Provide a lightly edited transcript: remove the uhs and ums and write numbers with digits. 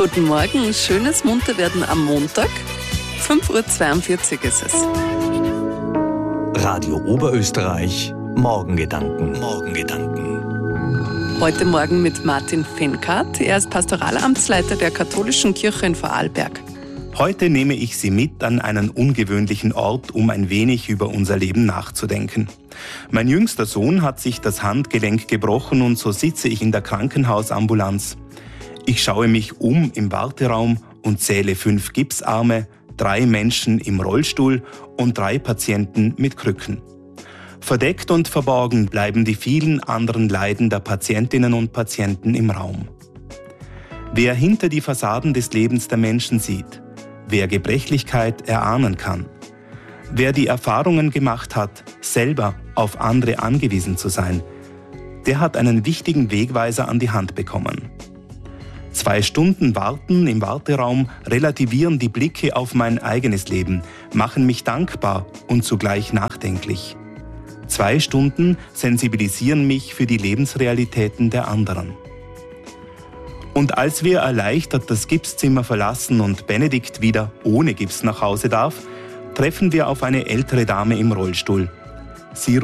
Guten Morgen, schönes Munterwerden am Montag. 5:42 Uhr ist es. Radio Oberösterreich, Morgengedanken. Heute Morgen mit Martin Fenkart. Er ist Pastoralamtsleiter der Katholischen Kirche in Vorarlberg. Heute nehme ich Sie mit an einen ungewöhnlichen Ort, um ein wenig über unser Leben nachzudenken. Mein jüngster Sohn hat sich das Handgelenk gebrochen und so sitze ich in der Krankenhausambulanz. Ich schaue mich um im Warteraum und zähle 5 Gipsarme, 3 Menschen im Rollstuhl und 3 Patienten mit Krücken. Verdeckt und verborgen bleiben die vielen anderen Leiden der Patientinnen und Patienten im Raum. Wer hinter die Fassaden des Lebens der Menschen sieht, wer Gebrechlichkeit erahnen kann, wer die Erfahrungen gemacht hat, selber auf andere angewiesen zu sein, der hat einen wichtigen Wegweiser an die Hand bekommen. 2 Stunden Warten im Warteraum relativieren die Blicke auf mein eigenes Leben, machen mich dankbar und zugleich nachdenklich. 2 Stunden sensibilisieren mich für die Lebensrealitäten der anderen. Und als wir erleichtert das Gipszimmer verlassen und Benedikt wieder ohne Gips nach Hause darf, treffen wir auf eine ältere Dame im Rollstuhl. Sie